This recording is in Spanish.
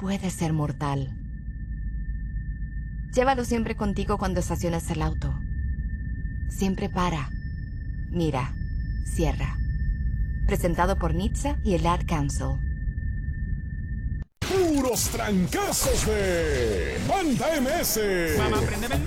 puede ser mortal. Llévalo siempre contigo cuando estaciones el auto. Siempre para, mira, cierra. Presentado por NHTSA y el Ad Council. Puros trancazos de Banda MS. Mamá, préndeme el